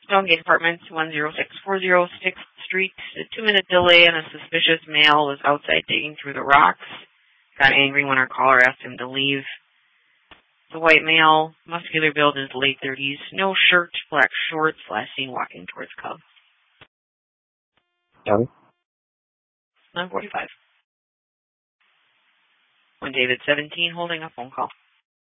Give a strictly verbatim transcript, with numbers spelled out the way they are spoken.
Stonegate Apartments, one zero six four zero sixth Street. A two-minute delay and a suspicious male was outside digging through the rocks. Got angry when our caller asked him to leave. The white male, muscular build, in his late thirties, no shirt, black shorts, last seen walking towards Cub. County? nine forty-five. When David seventeen holding a phone call.